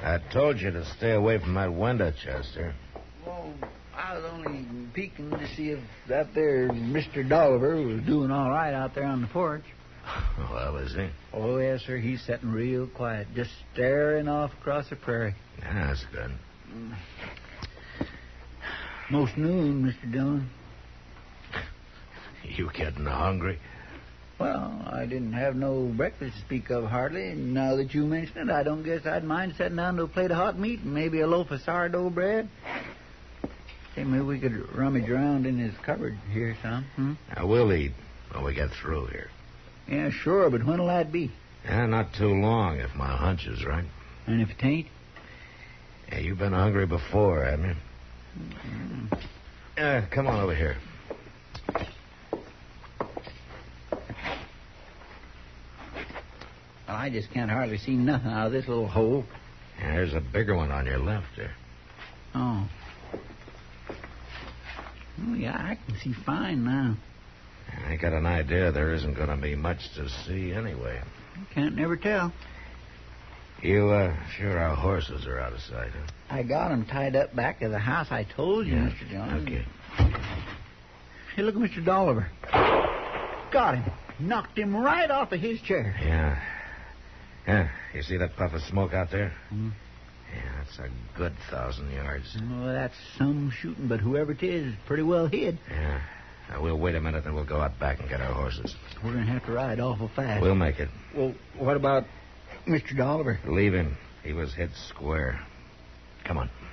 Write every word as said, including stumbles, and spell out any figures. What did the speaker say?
I told you to stay away from that window, Chester. Well, I was only peeking to see if that there Mister Dolliver was doing all right out there on the porch. Well, is he? Oh, yes, sir. He's sitting real quiet, just staring off across the prairie. Yeah, that's good. Most noon, Mister Dillon. You getting hungry? Well, I didn't have no breakfast to speak of hardly, and now that you mention it, I don't guess I'd mind sitting down to a plate of hot meat and maybe a loaf of sourdough bread. Say, maybe we could rummage around in his cupboard here some. Hmm? Now, we'll eat when we get through here. Yeah, sure, but when'll that be? Yeah, not too long, if my hunch is right. And if it ain't? Yeah, you've been hungry before, haven't you? Mm. Yeah, come on over here. Well, I just can't hardly see nothing out of this little hole. Yeah, there's a bigger one on your left there. Oh. Oh, yeah, I can see fine now. I got an idea there isn't going to be much to see anyway. Can't never tell. You, uh, sure our horses are out of sight, huh? I got 'em tied up back of the house, I told you, Yeah. Mister Jones. Okay. Hey, look at Mister Dolliver. Got him. Knocked him right off of his chair. Yeah. Yeah, you see that puff of smoke out there? Hmm. Yeah, that's a good thousand yards. Well, that's some shooting, but whoever it is is pretty well hid. Yeah. Now, we'll wait a minute and we'll go out back and get our horses. We're going to have to ride awful fast. We'll make it. Well, what about Mister Dolliver? Leave him. He was hit square. Come on.